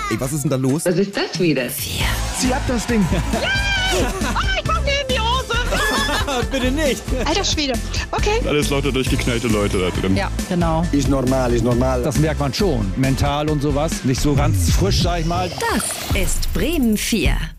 Ey, was ist denn da los? Was ist das wieder? Zieh ab das Ding. Ich mach mir in die Hose. Bitte nicht. Alter Schwede. Okay. Alles lauter durchgeknallte Leute da drin. Ja, genau. Ist normal, ist normal. Das merkt man schon. Mental und sowas. Nicht so ganz frisch, sag ich mal. Das ist Bremen 4.